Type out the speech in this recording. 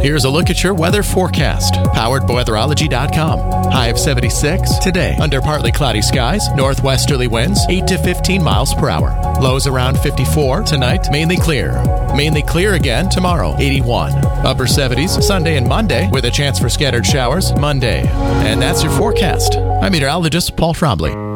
Here's a look at your weather forecast, powered by weatherology.com. High of 76 today, under partly cloudy skies, northwesterly winds 8 to 15 miles per hour. Lows around 54 tonight, mainly clear. Mainly clear again tomorrow, 81. Upper 70s Sunday and Monday, with a chance for scattered showers Monday. And that's your forecast. I'm meteorologist Paul Trombley.